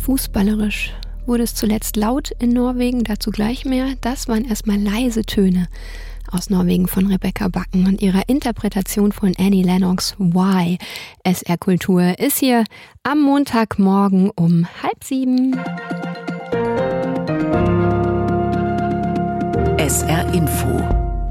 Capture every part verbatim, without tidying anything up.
Fußballerisch wurde es zuletzt laut in Norwegen, dazu gleich mehr. Das waren erstmal leise Töne aus Norwegen von Rebecca Backen und ihrer Interpretation von Annie Lennox Why. S R Kultur ist hier am Montagmorgen um halb sieben. S R Info.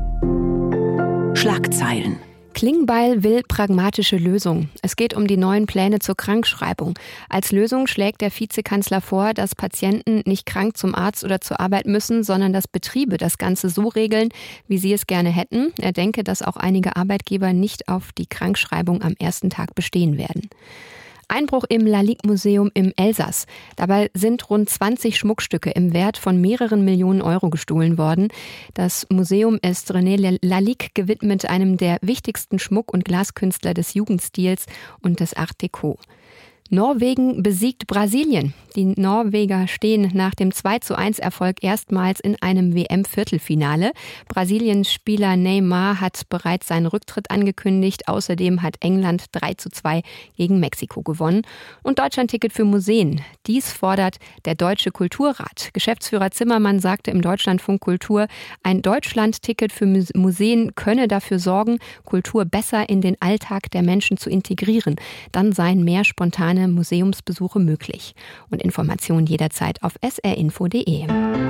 Schlagzeilen. Klingbeil will pragmatische Lösung. Es geht um die neuen Pläne zur Krankschreibung. Als Lösung schlägt der Vizekanzler vor, dass Patienten nicht krank zum Arzt oder zur Arbeit müssen, sondern dass Betriebe das Ganze so regeln, wie sie es gerne hätten. Er denke, dass auch einige Arbeitgeber nicht auf die Krankschreibung am ersten Tag bestehen werden. Einbruch im Lalique-Museum im Elsass. Dabei sind rund zwanzig Schmuckstücke im Wert von mehreren Millionen Euro gestohlen worden. Das Museum ist René Lalique gewidmet, einem der wichtigsten Schmuck- und Glaskünstler des Jugendstils und des Art Deco. Norwegen besiegt Brasilien. Die Norweger stehen nach dem zwei zu eins Erfolg erstmals in einem W M-Viertelfinale. Brasiliens Spieler Neymar hat bereits seinen Rücktritt angekündigt. Außerdem hat England drei zu zwei gegen Mexiko gewonnen. Und Deutschlandticket für Museen. Dies fordert der Deutsche Kulturrat. Geschäftsführer Zimmermann sagte im Deutschlandfunk Kultur, ein Deutschlandticket für Museen könne dafür sorgen, Kultur besser in den Alltag der Menschen zu integrieren. Dann seien mehr spontane Museumsbesuche möglich. Und Informationen jederzeit auf s r info punkt d e.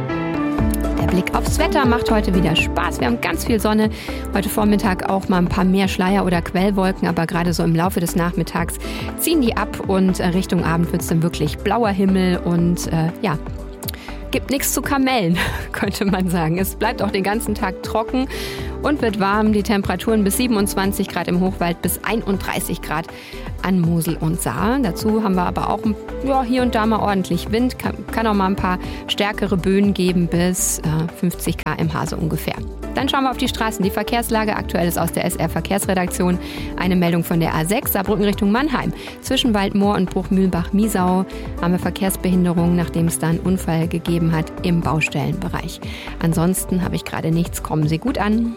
Der Blick aufs Wetter macht heute wieder Spaß. Wir haben ganz viel Sonne. Heute Vormittag auch mal ein paar mehr Schleier oder Quellwolken, aber gerade so im Laufe des Nachmittags ziehen die ab und Richtung Abend wird es dann wirklich blauer Himmel und äh, ja, gibt nichts zu kamellen, könnte man sagen. Es bleibt auch den ganzen Tag trocken und wird warm. Die Temperaturen bis siebenundzwanzig Grad im Hochwald, bis einunddreißig Grad an Mosel und Saar. Dazu haben wir aber auch ja, hier und da mal ordentlich Wind. Kann, kann auch mal ein paar stärkere Böen geben, bis äh, fünfzig Kilometer pro Stunde so ungefähr. Dann schauen wir auf die Straßen. Die Verkehrslage aktuell ist aus der S R-Verkehrsredaktion. Eine Meldung von der A sechs, Saarbrücken Richtung Mannheim. Zwischen Waldmoor und Bruchmühlbach-Miesau haben wir Verkehrsbehinderungen, nachdem es da einen Unfall gegeben hat im Baustellenbereich. Ansonsten habe ich gerade nichts. Kommen Sie gut an.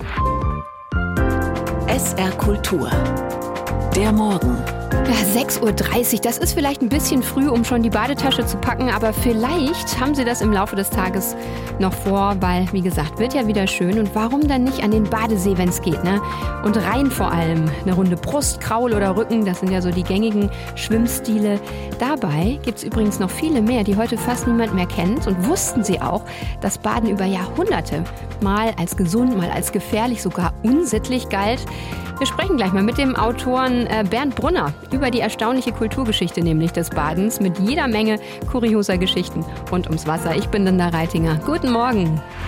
S R Kultur. Der Morgen. Ja, sechs Uhr dreißig, das ist vielleicht ein bisschen früh, um schon die Badetasche zu packen, aber vielleicht haben Sie das im Laufe des Tages noch vor, weil, wie gesagt, wird ja wieder schön. Und warum dann nicht an den Badesee, wenn es geht, ne? Und rein vor allem. Eine Runde Brust, Kraul oder Rücken, das sind ja so die gängigen Schwimmstile. Dabei gibt es übrigens noch viele mehr, die heute fast niemand mehr kennt. Und wussten Sie auch, dass Baden über Jahrhunderte mal als gesund, mal als gefährlich, sogar unsittlich galt? Wir sprechen gleich mal mit dem Autoren äh, Bernd Brunner über die erstaunliche Kulturgeschichte nämlich des Badens mit jeder Menge kurioser Geschichten rund ums Wasser. Ich bin Linda Reitinger. Guten Morgen.